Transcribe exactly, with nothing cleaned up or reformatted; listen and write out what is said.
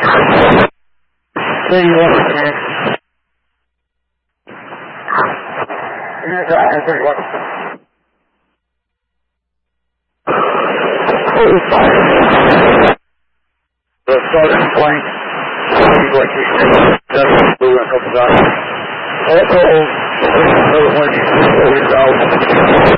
See you on the chance. Here's the answer. What? The sergeant plank. He's like he's definitely moving a couple times. Also, when he's